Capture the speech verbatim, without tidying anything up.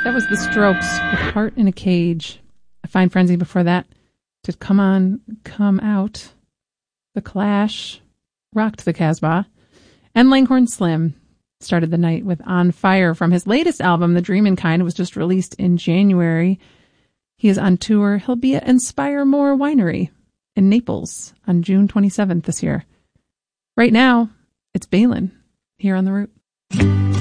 That was The Strokes with Heart in a Cage. A Fine Frenzy before that did Come On, Come Out. The Clash rocked the Casbah. And Langhorne Slim started the night with On Fire from his latest album, The Dreamin' Kind, was just released in January. He is on tour. He'll be at Inspire More Winery in Naples on June twenty-seventh this year. Right now, it's Balin here on The Root.